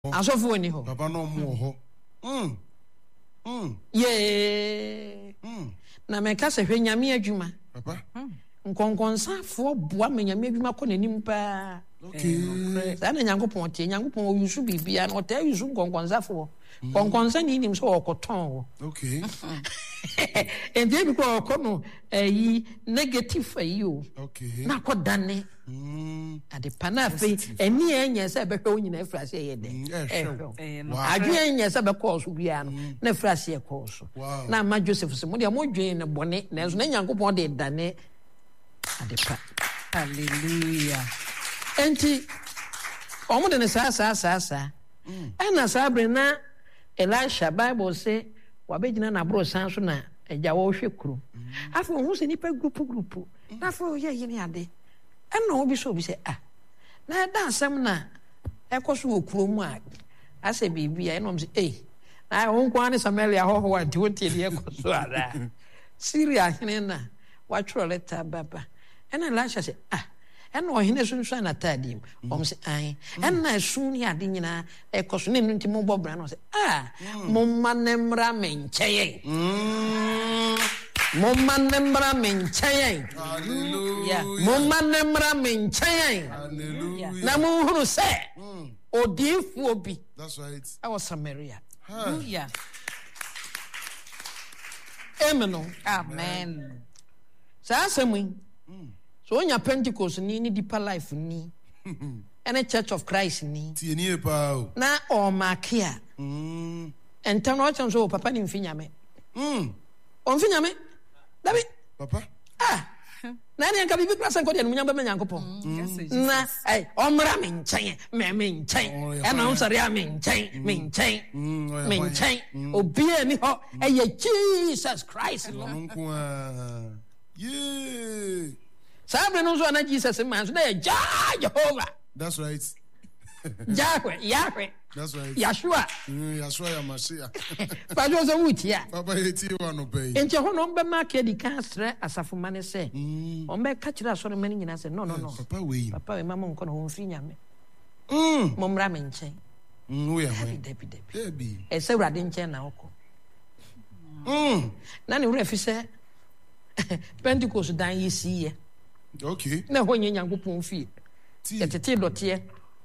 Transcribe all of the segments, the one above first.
Asofo ni ho. Papa no mu ho. Ye. Na me ka se hwe nyame adwuma. Papa. Nkonkonsaafo boa me nyame adwuma kɔ nanim pa. Okay. Sa na Nyankopɔn tie, Nyankopɔn o yusu bibia na o ta yusu nkonkonsaafo. Konkonsa ni nim so okoton wo. Okay. And then because okono negative ayi o. Okay. Na kɔ dane. Ade panafe eni enye se be hwe onyina afrase ye de. Adwe enye se be kɔ so bia no na afrase ye kɔ so. Na ma Joseph se mo de mo dwen ne bone na so na Nyankopɔn de dane ade pa. Hallelujah. Enti omo de ne sa. Ena sabre na Elisha Bible say wabegina na bro san so na agya wo hwe kuro. Afa hu se nipa group. Na fa ye yini ade. Ena obi so bi say na da asem na ekoso wo kuro mu a ase bibia ena se na won kwa ne Samaria ho anti wontie de ekoso ara. Syria hene na wa tworo letter baba. Ena Elisha say ena ohene sunsun na tadim say ena sun ni ade nyina ekoso ne nti mo bobra no say momma nemra mencheye momma nemra mencheye Hallelujah. momma nemra mencheye Hallelujah. na mo huru say odifu obi. That's right. I was Samaria. Hallelujah. Amen. Sa asemu so onya Pentecost ni deeper life ni ene Church of Christ ni Tie ni pa o. na o makia enta no chan so papa ni mfinyame o mfinyame dabi Papa. na ni nka bibi klasa nko de no nyamba me Nyankopon na omra me nchen me nchen e na unsare a me nchen obi ani ho Jesus Christ no Nko yeah. Sabe no so na Jesus man so na Jehovah. That's right. Yahweh. That's right. Yeshua. Yeshua ya Messiah. Pa jo so wutia. Papa eti wa no pay. Enti ho no be ma ka di kan stre asafo mane se. O me ka kira so no mani nyina se no. Papa we. Papa we mama nko no ho mfiri nyame. Mo mra me nchen. We ya ho. Debi. E se wrade nchen na okọ. Na ne wura fi se Pentecost dan yesi ye. Okay. Na ho nya Nyankopon fie. Etete dote.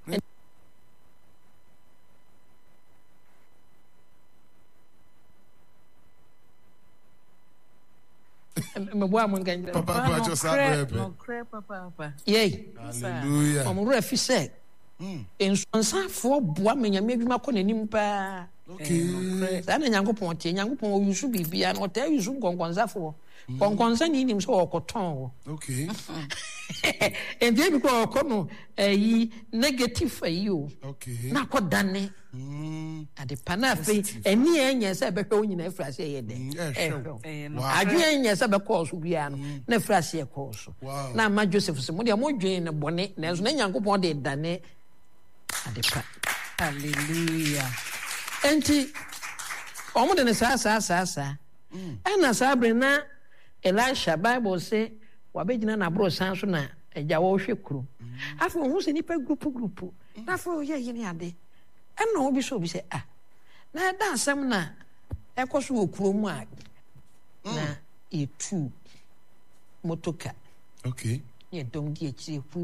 Papa just Papa. Yay. Hallelujah. Omuru afi se. Ensonsafo boa me nyame adwuma kɔ nanim pa. Okay. Sa na Nyankopɔn tie, Nyankopɔn o yusu bibia na o ta yusu nkonkonzafo. Konkonza ni nim so okoton wo. Okay. And then because okono negative ayi o. Okay. Na kɔ dane. Ade panafe eni enye se be hwe onyina afrase ye de. Adwe enye se be kɔ so bia no na afrase ye kɔ so. Na ma Joseph se mo de mo dwen ne bone na so na Nyankopɔn de dane ade pa. Hallelujah. Enti omo de ne sa. Ana sabre na Elisha Bible say wabegina na bro san so na agya wo hwe kuro. Afa hu se nipa group. Na fa ye yini ade. Ena obi so bi say na da asem na ekoso wo kuro mu a na etu motoka. Okay. Ye dom di echi pu.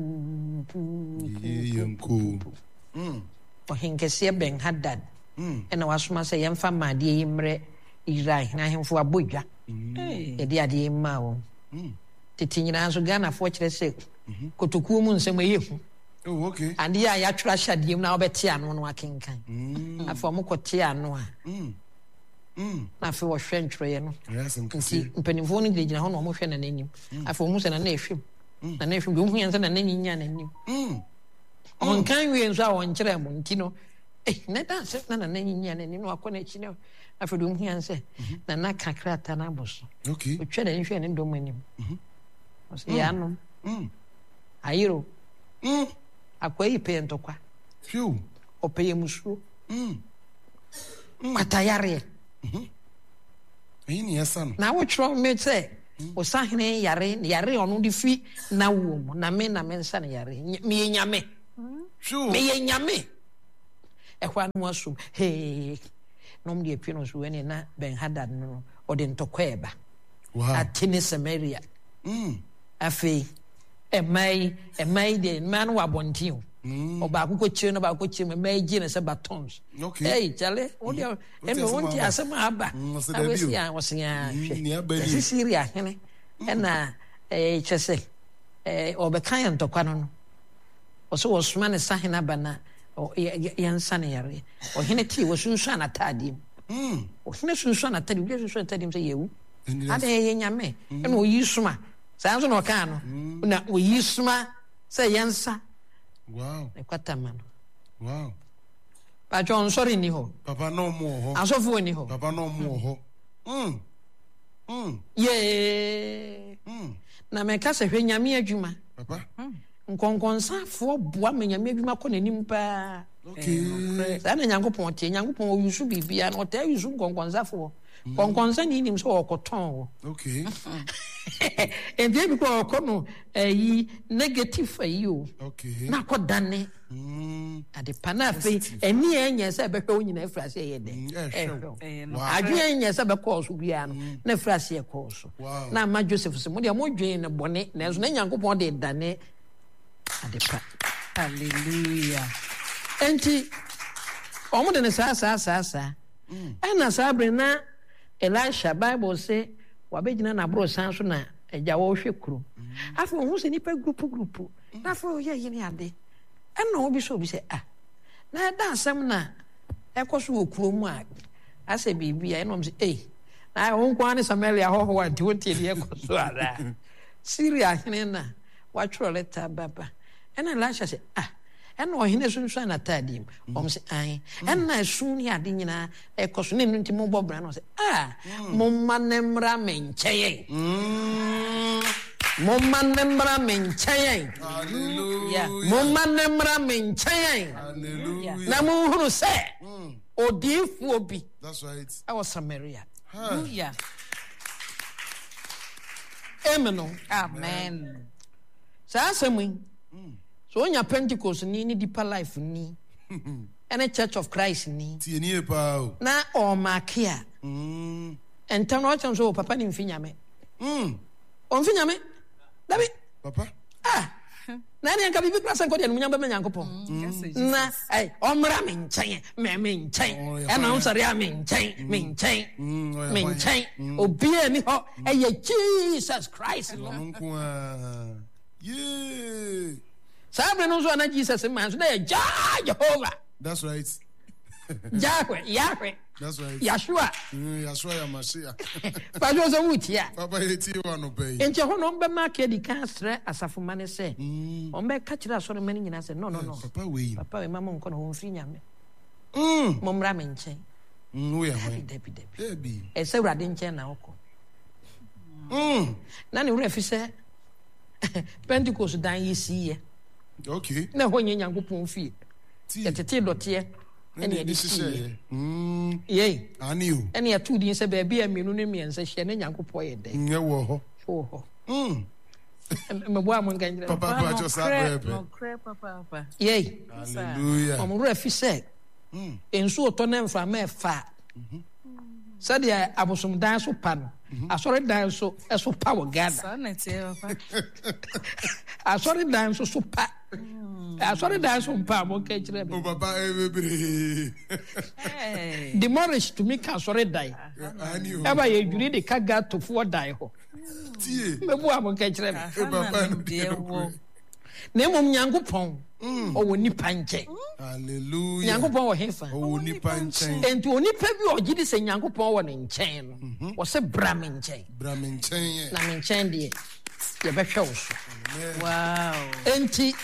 Yenko. O hinkese Ben Hadad. Ena wasoma say yemfa made yimre Israel na hemfo abodwa. Edi ade ma wo. Titi nyina so Ghana fo kire se kotokuo mu nsem eyehu. Oh, okay. Ade ya yatwra hyadiem na obeti ano no akenkan. Afo mo kote ano a. Na afo wo hwe ntwroye no. Nti mpanimfo no gina ho na mo hwe na nanim. Afo mo se na ehwem. Na ehwem bi hu yansa na nanyinya na nanim. On kan wi enso a won kire mo nti no. Na dance na nanyinya na nanim no akọ na chi no. Afo do hu yansa na kakra ta na boso. Okay. O twa na nhwe ne ndo manim. O se ya no. Ayiro. Akwai pentokwa. Phew. Opeye musuo. Matayare. Ni yasan. Na wo tro me say o sahene yare onu di fi na wo mu na me nsa na yare. Me nyame. Phew. Me nyame. ɛhwa no asum hey nom de apue no so wene na Ben Hadad no ɔde ntɔkɔɛba Wow. atene Samaria afei ɛmai de man no wabɔnten o ɔbaako kɔkyire no baako kyire mu ɛmai gye ne sɛ batons Okay. hey kyale wode ɛmɛ wonti asɛm aba awɛsi a wɔsea hwɛ ɛsi Syria hene ɛna kyɛ sɛ ɔbɛka yɛ ntɔkwa no ɔsɛ wɔsoma ne sahene aba na yɛnsa ne yare ɔhene tee wɔsunsuan n'ataadeɛ mu ɔhene sunsuan n'ataadeɛ mu sunsuan n'ataadeɛ mu sɛ yɛwu ada yɛ nyame ɛna oyi soma saa nso na ɔkaa no na oyi soma sɛ yɛnsa Wow. ne kwatama no Wow. patwɛ ɔnsɔre ni hɔ Papa no more. asɔfoɔ ni hɔ Papa no more. yee na mɛka sɛ hwɛ nyame adwuma Papa. nkɔnkɔnsafoɔ boa ma nyame adwuma kɔ n'anim paa Okay. saa na nyankopɔn te nyankopɔn ɔyusu biribia na ɔtaa yusu nkɔnkɔnsafoɔ kɔnkɔnsa ne nim sɛ ɔkɔtɔn wɔ Okay. ɛnti ebi kɔ ɔkɔ no ayi negative ayi o Okay. na akɔ dane ade pa na afei ɛni ɛnyɛ sɛ ɛbɛhwɛ wo nyinaa afiri ase ɛyɛ dɛ no. adwene ɛnyɛ sɛ bɛkɔɔ so biara no na afiri ase ɛkɔɔ so Wow. na ama Joseph sɛ modeɛ modwene ne bɔne nanso na nyankopɔn de dane ade pa Hallelujah. enti ɔmo de ne saa ɛna saa bere na Elisha Bible sɛ wabɛgyina n'aboro san so na agya wɔhwɛ kuro afei ɔho sɛ nipa grupu na afei ɔyɛ yene ade ɛna obi sɛ na ɛda asɛm na ɛkɔ so wɔ kuro mu a asɛ biribi a ɛnɔm sɛ na ɛho nkoa ne Samaria hɔhɔ a nti wontie deɛ ɛkɔ so ara Syria hene na watwerɛ leta baba ɛna Elisha sɛ ɛna ɔhene sunsuan n'ataadeɛ mu ɔm sɛ ɛna ɛsum ne ade nyinaa ɛkɔ so na ɛno nti mobɔ bra no sɛ momma ne mmra me nkyɛn momma ne mmra me nkyɛn Hallelujah. momma ne mmra me nkyɛn Hallelujah. na monhunu sɛ odiyifoɔ bi That's right. ɛwɔ Samaria Hallelujah. amen no Amen. saa asɛm yi so wonya Pentecost ni ne Deeper Life ni ɛne Church of Christ ni Tie nie pa o. na ɔmaake a ɛntam na ɔkyɛm so wɔ papa ne mfi nyame ɔmfi nyame dabi Papa. na ɛne anka biribi kora sɛ nkɔdeɛ no munyam bɛma Nyankopɔn na ɔmmra me nkyɛn me nkyɛn ɛna wosɔre a me nkyɛn obiaa ni hɔ ɛyɛ Jesus Christ no Ɔno nko a. Yeah. saa bere no nso a na Jesus ma nso na yɛ gyaa Jehovah That's right. Yahweh That's right. Yeshua Yashua ya Mashiach. padwo sɛ wotia Papa yeti wa no pay. enti hɔ no ɔmbɛma akadi ka srɛ asafoma ne sɛ ɔmbɛka kyerɛ asɔrema no nyinaa sɛ no Papa we. papa we ma mo nkɔ no wɔmfiri nyame mommra me nkyɛn We are home. dabi Baby. ɛsɛ Awurade nkyɛn na wokɔ na ne werɛ fi sɛ Pentecost dan yi siiɛ Okay. na ɛhɔ nyɛ Nyankopɔn fie Tea. yɛtete dɔteɛ ɛne yɛde This is siiɛ it. Ani o. ɛne yɛtoo din sɛ baabi a mmienu ne mmiɛnsa hyia ne Nyankopɔn yɛ dɛn Nye wo ho. wɔ hɔ mɛboa mo nka nkyerɛ Papa pa cho sa pepe. No cry, Papa. yei Hallelujah. ɔmo werɛ fi sɛ nsuo tɔ ne mframa ɛfa sɛdeɛ abosomdan so pa no asɔredan so ɛso pa wɔ Ghana Son, it's here, Papa. asɔredan so pa asɔredan so mpa a monka kyerɛ O me papa ebebre. Hey. demolish tumi ka asɔredan Ani o. ɛba yɛdwiri de ka gatofoɔ dan hɔ Tie. mɛboa monka kyerɛ me Papa no dear, wo. na mmom Nyankopɔn ɔwɔ nipa nkyɛn Hallelujah. Nyankopɔn wɔ hefa O nipa nkyɛn. enti onipa bi a ɔgye di sɛ Nyankopɔn wɔ ne nkyɛn no wɔsɛ bra me nkyɛn Bra me nkyɛn. na me nkyɛn deɛ yɛbɛhwɛ wo so Wow. enti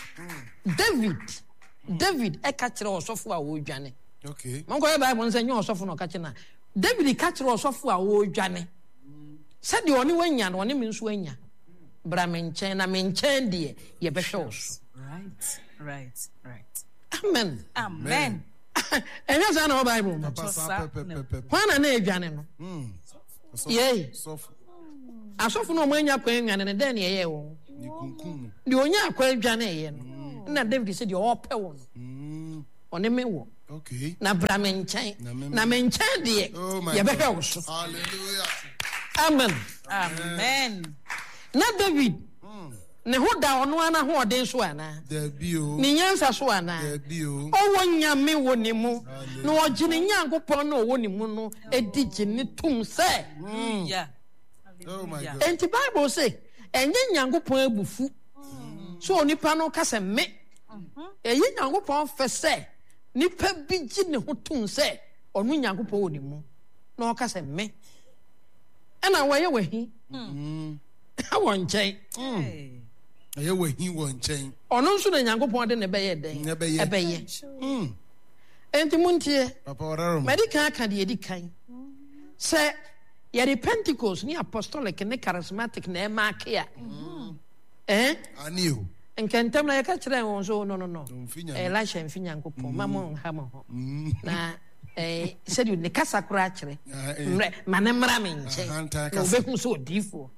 David ɛka kyerɛ ɔsɔfo a wɔredwane Okay. monkɔyɛ Bible no sɛ nyɛ ɔsɔfo na ɔka kyerɛ no a David ka kyerɛ ɔsɔfo a wɔredwane sɛdeɛ ɔne wanya no ɔne me nso anya bra me nkyɛn na me nkyɛn deɛ yɛbɛhwɛ wo so Right. amen Amen. ɛnyɛ saa na wɔ Bible mu Papa sa pepe. hwan na ɛredwane no yei Soft. asɔfo no ɔmo anya kwan nwane no dɛn ne ɛyɛ wɔn Ni kunkum. deɛ ɔnya akwan dwane ɛyɛ no na David sɛ deɛ ɔpɛ wɔ no ɔne me wɔ Okay. na bra me nkyɛn na me nkyɛn deɛ Oh my yɛbɛhwɛ God. wo so. Hallelujah. Amen. Amen. Na David ne ho da ɔno ana hoɔden so ana There be o. ne nyansa so ana There be o. ɔwɔ nyame wɔ ne mu na ɔgye ne nyankopɔn na ɔwɔ ne mu no edi gye ne tom sɛ Yeah. Oh my God. enti Bible sɛ ɛnyɛ nyankopɔn abufu so onipa no ka sɛ me ɛyɛ nyankopɔn fɛ sɛ nipa bi gye ne ho tom sɛ ɔno nyankopɔn wɔ ne mu na ɔka sɛ me ɛna wɔyɛ wahi wɔ nkyɛn Hey. Aye we hi won chen. ɔno nso na nyankopɔn de ne bɛyɛ dɛn Ɛbɛyɛ. ɛbɛyɛ enti montie Papa Orarum. mɛde kan aka deɛ ɛdi kan sɛ yɛde Pentecost ne apostolic ne charismatic na ɛmaake a Ani o. nkɛntɛm na yɛka kyerɛ wɔn so no Mfi Nyame. Elisha mfi nyankopɔn ma mo nha mo ho na sɛdeɛ ne kasa koraa kyerɛ mmerɛ ma ne mmra me nkyɛn Ahanta na kasa. wobɛhu sɛ odiifoɔ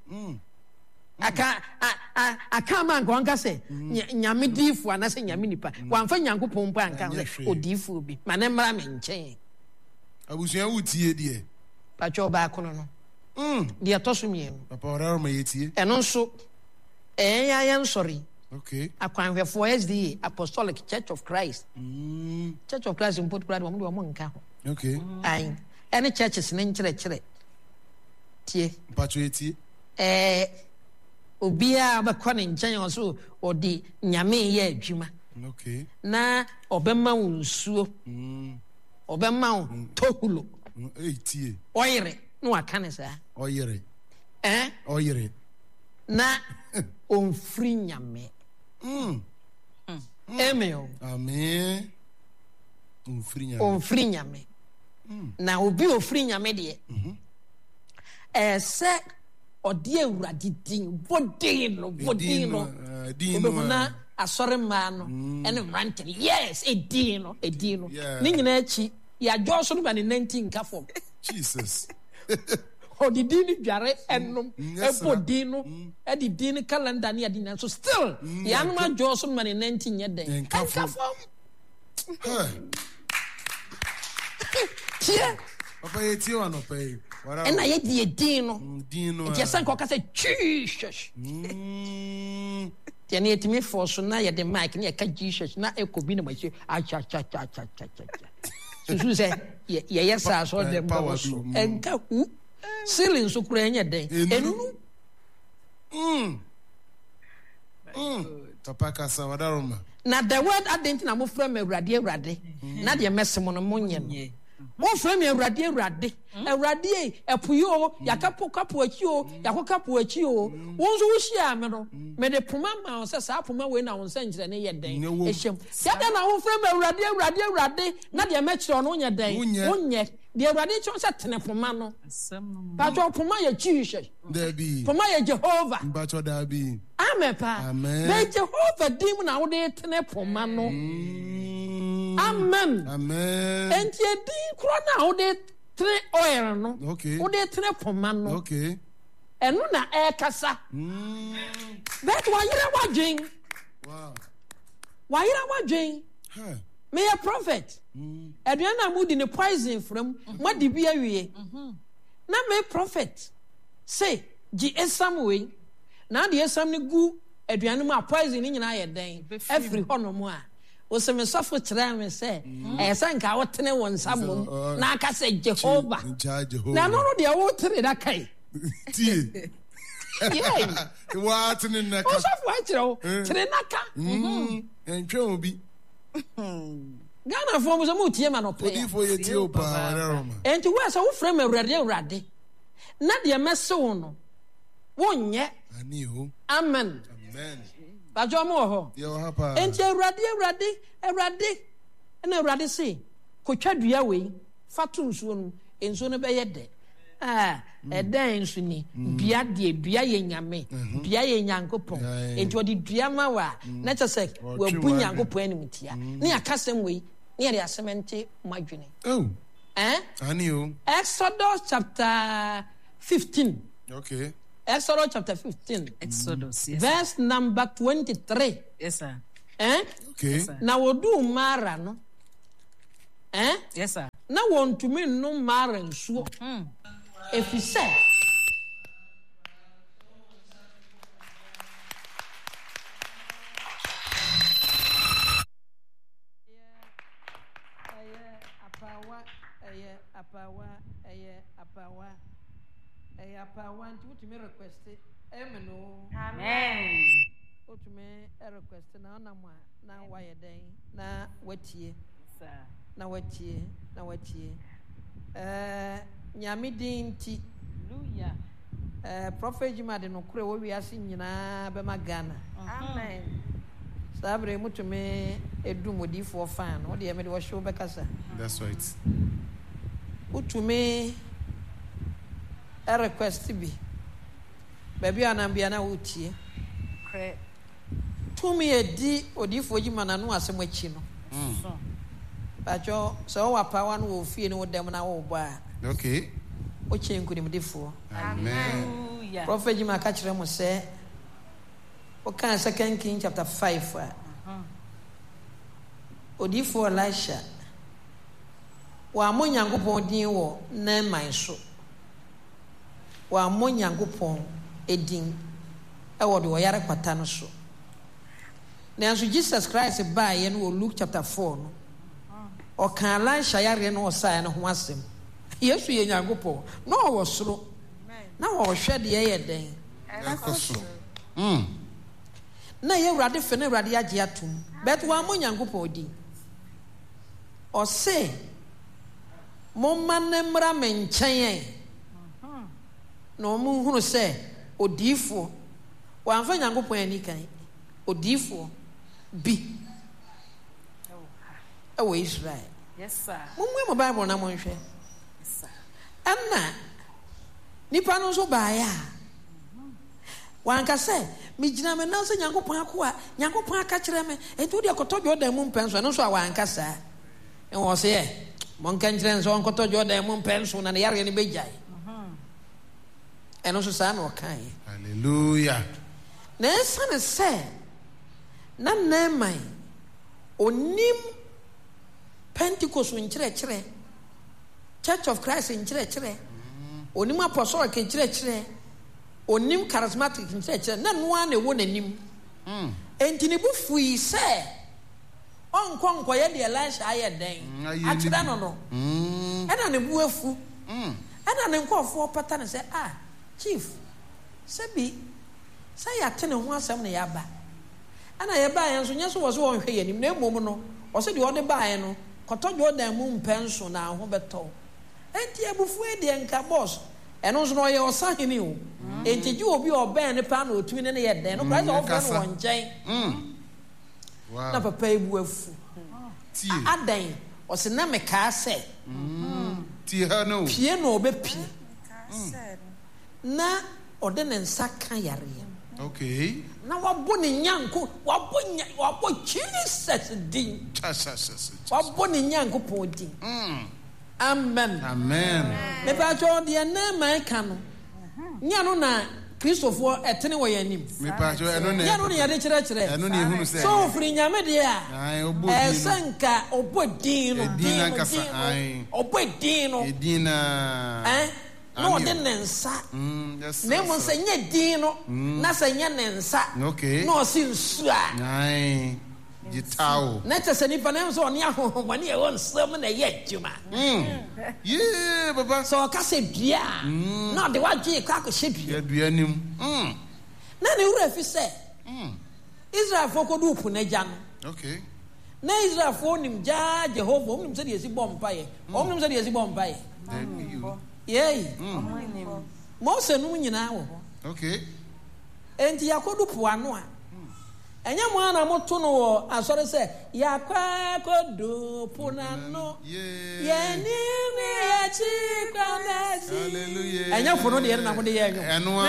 aka ma nka ɔnka sɛ nyame diifoɔ anaasɛ nyame nipa wamfa nyankopɔn mpo anka ho Anyɛ sɛ hwee. odiifoɔ bi ma ne mmra me nkyɛn Abusua wutie die. patwɛ ɔbaako no deɛ ɛtɔ so mmienu Papa Orarum yetie. ɛno nso yɛn nsɔre Okay. akwanhwɛfoɔ SDA Apostolic Church of Christ Church of Christ mpo koraa de wɔn nka ho Okay. ayi ɛne churches ne nkyerɛkyerɛ tie Pacho yetie. obiara bɛkɔ ne nkyɛn ɔso ɔde nyame yɛ adwuma Okay. na ɔbɛma wo nsuo ɔbɛma wo tohulo Tie. ɔyere na waka ne saa Oyere. ɛn Oyere. na ɔmfiri nyame amen o Amen. Umfiri nya. ɔmfiri nyame na obi a ɔfiri nyame deɛ sɛ ɔde awurade din bɔden no wobɛhu na asɔre mmaa no ɛne mmerante no yes ɛdin no Yeah. ne nyinaa akyi yɛadwɔ so no ma ne nanti nka fam Jesus. ɔde din no dware ɛnom Yes, ɛbɔ sir. din no ɛde din no calendar ne yɛde nyina so still yɛanom adwɔ so no ma ne nanti nyɛ dɛn Ɛnka ɛnka fam. fam Hey. tie Papa yetie wa no pay. ɛna yɛde yɛ din no Din no. nti ɛsɛ nka ɔka sɛ Jesus deɛ ne yɛtumi fɔ so na yɛde mic ne yɛka Jesus na ɛkɔ bi na mahyɛ akyakyakyakyakyakya susu sɛ yɛyɛ saa so ɔde mba wɔ so ɛnka hu ceiling so koraa ɛnyɛ dɛn ɛnu Papa kasa wadaroma. na the word adɛn nti na mofrɛ me awurade na deɛ mɛse mo no monyɛ no mofrɛ me awurade ɛpo yi o yɛakapo kapo akyi o yɛako kapo akyi o wo nso wohyiaa me no mede poma ma wo sɛ saa poma wei na wo nsɛnkyerɛ ne yɛ dɛn ɛhyɛm yɛdɛn na wofrɛ me awurade na deɛ mɛkyerɛ ɔno wonyɛ dɛn wonyɛ deɛ awurade kyerɛ sɛ tene poma no patwɛ poma yɛ Jesus There be. poma yɛ Jehovah Bacho da be. amen pa Amen. na Jehovah dim na wode tene poma no amen Amen. enti edin koro na wode tene oil no Okay. wode tene poma no Okay. ɛno na ɛkasa but wayera wadwen Wow. wayera wadwen Huh. meyɛ prophet aduane na mudi ne poison from madi bi awie na me prophet say gye esam wei na de esam ne gu aduane mu a poison ne nyinaa yɛ den afiri hɔ no mu a oseme sɔfo kyerɛ me sɛ ɛyɛ sɛ nka wotene wɔ nsa mmom na aka sɛ Jehovah Jehovah. na no no deɛ wotere da kae Tie. yɛ What in the ɔsɔfo akyerɛ wo tere naka And Joby. Ghana fo mo sɛ motie ma no pɛ Odi for yetie o pa wadaroma. enti wo sɛ wofrɛ me awurade na deɛ mɛse wo no wonyɛ Ani o. amen Amen. badwo mo wɔ hɔ Yo hapa. enti awurade ɛna awurade se kotwa dua wei fa to nsuo no nsuo no bɛyɛ dɛ ɛdɛn nso ni dua deɛ dua yɛ nyame dua yɛ nyankopɔn enti ɔde dua ma wa na kyɛ sɛ wabu nyankopɔn animtia ne yɛaka sɛm wei ne yɛde asɛm nte mo adwene Oh. Ani o. Exodus chapter 15 Okay. Exodus chapter 15 Exodus, yes. verse number 23 Yes, sir. Okay. Yes, sir. na wodu mara no Yes, sir. Na wontumi nnum mara nsuo. Efisɛ apawa nti wotumi request amen o. Amen. Wotumi request na onam a na wayɛ dɛn na watie Sir. na watie nyame din nti Hallelujah. Prophet Jima de no kure wo wiase nyinaa bɛma Ghana. Amen. Saa bere mutumi edu modifoɔ fan no de me de wɔhyew bɛkasa. That's right. Wotumi request bi baabi anambia na wotie Correct. tumi edi odifoɔ Jima na no asɛm akyi no. So. Bajo so wa power no wo fie no wo dem na wo ba. Okay. O chenkunimdefo. Amen. Hallelujah. Prophet Jima ka kire mo say o kan 2 Kings chapter 5 Odifo Elisha wa mo Nyankopɔn din wo na man so. Wa mo Nyankopɔn edin e wo de wo yare kwata no so. Nanso Jesus Christ ba ye no Luke chapter 4 no. O kan Elisha yare no osae no ho asem. Yesu ye Nyankopɔn no wo soro. Na wo hwɛ de ye den. Ekoso. Na ye Awurade fe na Awurade agye atom. Bet wa mo Nyankopɔn din. O se mo manemra me nkyɛn no mo hunu sɛ odifo wa mfa Nyankopɔn ani kan odifo bi ewo Israel. Yes, sir. Mo mo Bible na mo nhwɛ. Yes, sir. Anna nipa no so baaya wanka sɛ megyina me nan sɛ Nyankopɔn akoa Nyankopɔn aka kyerɛ me etu de akɔtɔ Jordan mu mpɛnso no so a wanka saa ɛwɔ sɛ yɛ monka nkyerɛ nso ɔnkɔtɔ Jordan mu mpɛnso na ne yare ne begyae ɛno so saa na ɔkae. Hallelujah. Na ɛsane sɛ na Naaman onim Pentecost nkyerɛkyerɛ Church of Christ nkyerɛkyerɛ onim apostolic nkyerɛkyerɛ onim charismatic nkyerɛkyerɛ na noa na ɛwɔ n'anim enti ne bu fui sɛ ɔnkɔnkɔyɛ de Elisha ayɛ den akyerɛ no no ɛna ne bu afu ɛna ne nkɔɔfoɔ pata ne sɛ chief sɛbi sɛ yɛate ne ho asɛm ne yɛaba ɛna yɛbaeɛ nso nyɛ so wɔ so wɔnhwɛ yɛ anim na mmom no ɔsɛ deɛ ɔde baeɛ no kɔtɔ Jordan mu mpɛ nso na ho bɛtɔ enti abufu deɛ nka boss ɛno nso no ɔyɛ ɔsahene o enti gye obi ɔbɛn ne pa na otumi ne yɛ den no kora sɛ ɔfrɛ no wɔ nkyɛn na papa ebu afu adan ɔsɛ na mekaa sɛ tie ha no pie na ɔbɛpie na ɔde ne nsa ka yareɛ. Okay. Na wabɔ ne nyanko wabɔ Jesus din wabɔ ne Nyankopɔn din. Amen. Amen. Me pa cho de na man ka no nya no na Kristofoɔ ɛtene wɔ yɛn anim. Me pa cho ɛno ne nya no ne yɛde kyerɛkyerɛ ɛno ne ehunu sɛ so ofiri nyame de a ɛsanka ɔbɔ din no ɔbɔ din no edin na na ɔde ne nsa na emu sɛ nyɛ din no na sɛ nyɛ ne nsa na ɔsi nsu a gitao na kyɛ sɛ nipa na nso ɔne ahohomane ɛwɔ nsɛm na ɛyɛ adwuma yee baba sɛ ɔka sɛ dua na ɔde wadwe kɔ akɔhyɛ dua nim na ne wura fi sɛ Israelfoɔ kɔdu po n'agya no na Israelfoɔ nim gyaa Jehova ɔmnim sɛ deɛ ɛsi bɔ mpaeɛ ɔmnim sɛ deɛ ɛsi bɔ mpaeɛ yei Mose nom nyinaa wɔ hɔ enti yɛakɔdu po ano a ɛnyɛ mo ana moto no wɔ asɔre sɛ yɛakɔ akɔdu po n'ano yɛnim ne yɛkyi kwanasi ɛnyɛ po no deɛ no na mode yɛ adwo na